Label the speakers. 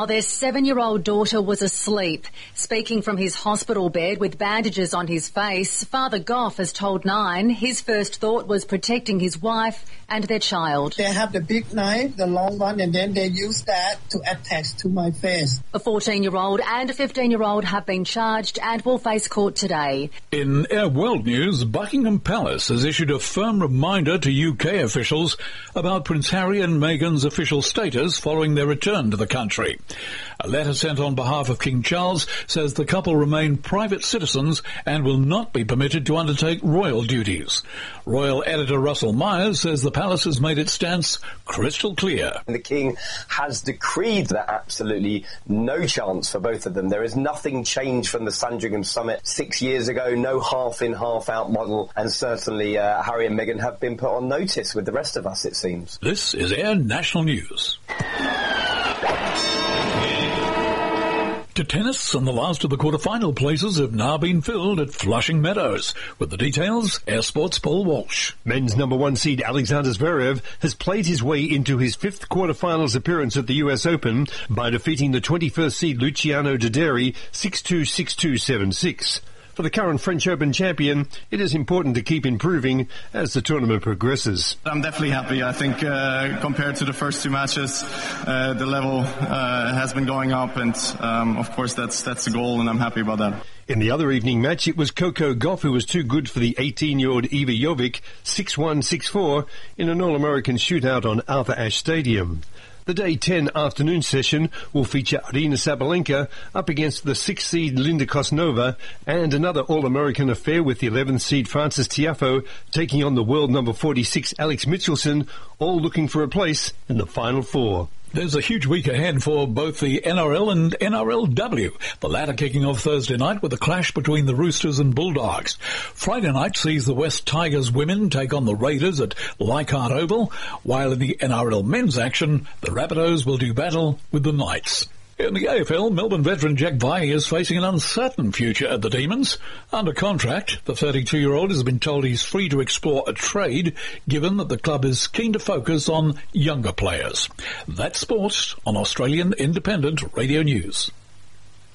Speaker 1: Their 7-year-old daughter was asleep. Speaking from his hospital bed with bandages on his face, Father Goff has told Nine his first thought was protecting his wife and their child.
Speaker 2: They have the big knife, the long one, and then they use that to attach to my face.
Speaker 1: A 14-year-old and a 15-year-old have been charged and will face court today.
Speaker 3: In Air World News, Buckingham Palace has issued a firm reminder to UK officials about Prince Harry and Meghan's official status following their return to the country. A letter sent on behalf of King Charles says the couple remain private citizens and will not be permitted to undertake royal duties. Royal editor Russell Myers says the palace has made its stance crystal clear.
Speaker 4: The King has decreed that absolutely no chance for both of them. There is nothing changed from the Sandringham summit 6 years ago, no half-in, half-out model, and certainly Harry and Meghan have been put on notice with the rest of us, it seems.
Speaker 3: This is Air National News. To tennis, and the last of the quarter-final places have now been filled at Flushing Meadows. With the details, Air Sports' Paul Walsh.
Speaker 5: Men's number one seed Alexander Zverev has played his way into his fifth quarter-finals appearance at the US Open by defeating the 21st seed Luciano Dideri 6-2, 6-2, 7-6. For the current French Open champion, it is important to keep improving as the tournament progresses.
Speaker 6: I'm definitely happy. I think compared to the first two matches, the level has been going up, and of course that's the goal, and I'm happy about that.
Speaker 5: In the other evening match, it was Coco Gauff who was too good for the 18-year-old Iva Jovic, 6-1, 6-4, in an All-American shootout on Arthur Ashe Stadium. The Day 10 afternoon session will feature Aryna Sabalenka up against the 6th seed Linda Kosnova and another All-American affair with the 11th seed Frances Tiafoe taking on the world number 46 Alex Mitchelson, all looking for a place in the Final Four.
Speaker 3: There's a huge week ahead for both the NRL and NRLW, the latter kicking off Thursday night with a clash between the Roosters and Bulldogs. Friday night sees the West Tigers women take on the Raiders at Leichhardt Oval, while in the NRL men's action, the Rabbitohs will do battle with the Knights. In the AFL, Melbourne veteran Jack Vihey is facing an uncertain future at the Demons. Under contract, the 32-year-old has been told he's free to explore a trade, given that the club is keen to focus on younger players. That's sport on Australian Independent Radio News.